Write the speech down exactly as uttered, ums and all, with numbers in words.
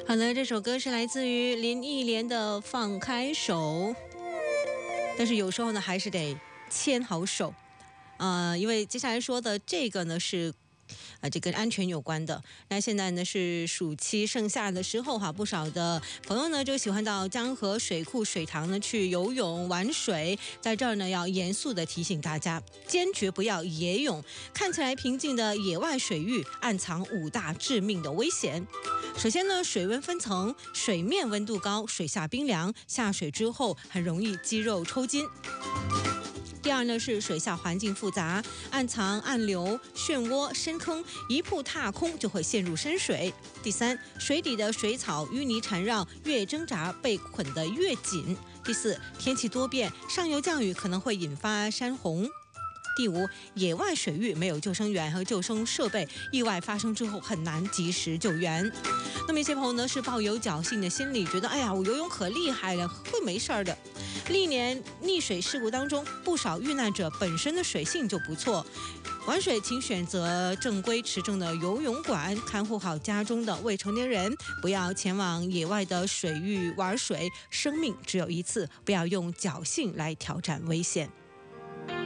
好的，这首歌是来自于林忆莲的《放开手》，但是有时候呢，还是得牵好手，呃，因为接下来说的这个呢是。啊，这跟安全有关的。那现在呢是暑期盛夏的时候哈，不少的朋友呢就喜欢到江河水库、水塘呢去游泳玩水。在这儿呢要严肃的提醒大家，坚决不要野泳。看起来平静的野外水域，暗藏五大致命的危险。首先呢，水温分层，水面温度高，水下冰凉，下水之后很容易肌肉抽筋。第二呢是水下环境复杂，暗藏暗流、漩涡、深坑，一步踏空就会陷入深水。第三，水底的水草淤泥缠绕，越挣扎被捆得越紧。第四，天气多变，上游降雨可能会引发山洪。第五，野外水域没有救生员和救生设备，意外发生之后很难及时救援。那么一些朋友呢是抱有侥幸的心理，觉得哎呀我游泳可厉害了，会没事儿的。历年溺水事故当中，不少遇难者本身的水性就不错。玩水请选择正规持证的游泳馆，看护好家中的未成年人，不要前往野外的水域玩水，生命只有一次，不要用侥幸来挑战危险。